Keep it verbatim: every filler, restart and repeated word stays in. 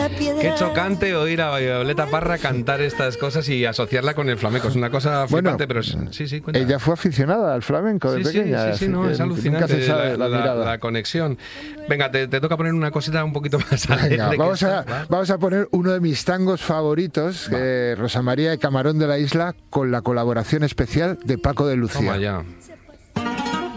Qué chocante oír a Violeta Parra cantar estas cosas y asociarla con el flamenco. Es una cosa flipante, bueno, pero sí, sí, cuenta. Ella fue aficionada al flamenco de sí, pequeña. Sí, sí, sí, no, es alucinante nunca se sabe la, la, la, la, la conexión. Venga, te, te toca poner una cosita un poquito más alegre. Venga, vamos, a, esta, vamos a poner uno de mis tangos favoritos, eh, Rosa María de Camarón de la Isla, con la colaboración especial de Paco de Lucía. Toma ya.